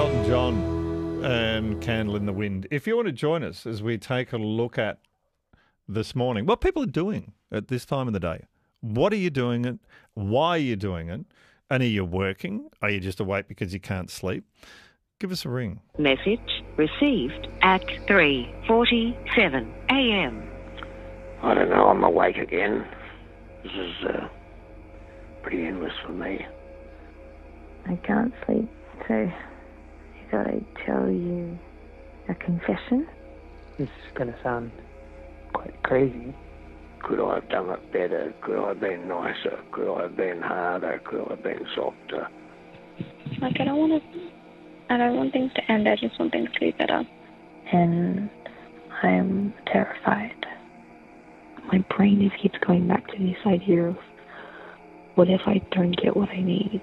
Elton John and Candle in the Wind. If you want to join us as we take a look at this morning, what people are doing at this time of the day. What are you doing it? Why are you doing it? And are you working? Are you just awake because you can't sleep? Give us a ring. Message received at 3:47 a.m. I don't know, I'm awake again. This is pretty endless for me. I can't sleep, so I thought I'd tell you a confession. This is going to sound quite crazy. Could I have done it better? Could I have been nicer? Could I have been harder? Could I have been softer? Like, I don't want things to end. I just want things to be better. And I'm terrified. My brain just keeps going back to this idea of, what if I don't get what I need?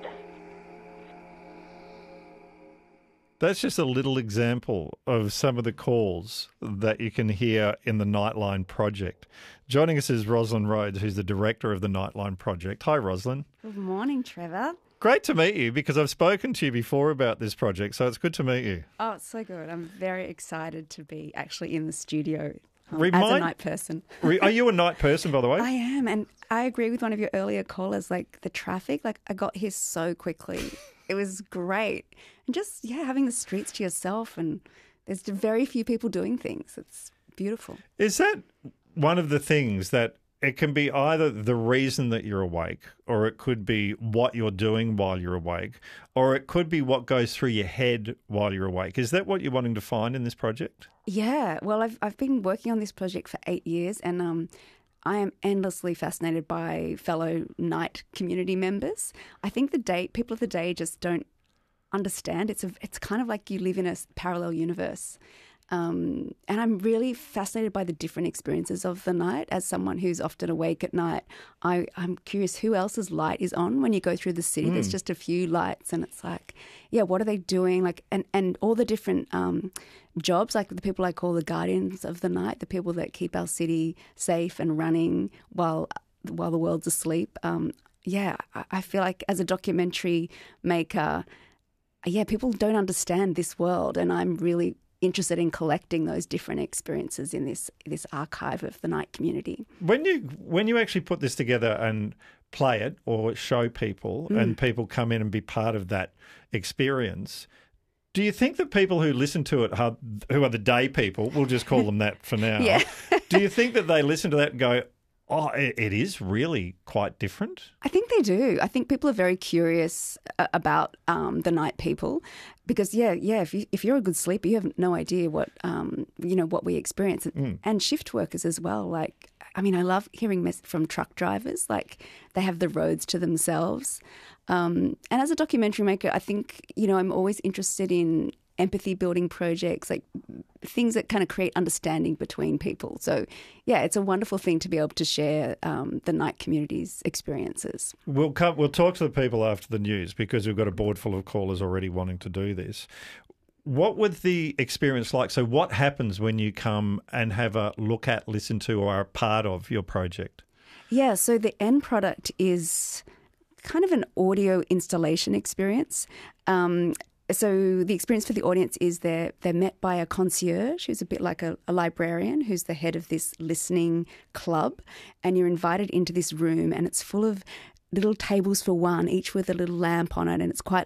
That's just a little example of some of the calls that you can hear in the Nightline Project. Joining us is Rosalind Rhodes, who's the director of the Nightline Project. Hi, Rosalind. Good morning, Trevor. Great to meet you, because I've spoken to you before about this project, so it's good to meet you. Oh, it's so good. I'm very excited to be actually in the studio as a night person. Are you a night person, by the way? I am, and I agree with one of your earlier callers, like the traffic, like I got here so quickly. It was great. And just, having the streets to yourself, and there's very few people doing things. It's beautiful. Is that one of the things that it can be either the reason that you're awake, or it could be what you're doing while you're awake, or it could be what goes through your head while you're awake? Is that what you're wanting to find in this project? Yeah. Well, I've been working on this project for 8 years, and I am endlessly fascinated by fellow night community members. I think people of the day just don't understand. It's kind of like you live in a parallel universe. And I'm really fascinated by the different experiences of the night. As someone who's often awake at night, I'm curious who else's light is on when you go through the city. There's just a few lights, and it's like, what are they doing? Like, and all the different jobs, like the people I call the guardians of the night, the people that keep our city safe and running while the world's asleep. I feel like as a documentary maker, people don't understand this world, and I'm really interested in collecting those different experiences in this archive of the night community. When you actually put this together and play it or show people and people come in and be part of that experience, do you think that people who listen to it, who are the day people, we'll just call them that for now, do you think that they listen to that and go, oh, it is really quite different? I think they do. I think people are very curious about the night people, because if you're a good sleeper, you have no idea what what we experience, and shift workers as well. Like, I mean, I love hearing from truck drivers. Like, they have the roads to themselves. And as a documentary maker, I think I'm always interested in empathy building projects, like things that kind of create understanding between people. So, it's a wonderful thing to be able to share the night community's experiences. We'll talk to the people after the news, because we've got a board full of callers already wanting to do this. What was the experience like? So what happens when you come and have a look at, listen to, or are a part of your project? Yeah, so the end product is kind of an audio installation experience. So the experience for the audience is they're met by a concierge who's a bit like a librarian, who's the head of this listening club, and you're invited into this room, and it's full of little tables for one, each with a little lamp on it, and it's quite